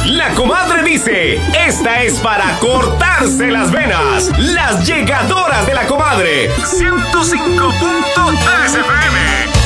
La comadre dice, esta es para cortarse las venas. Las llegadoras de la comadre. 105.3 FM.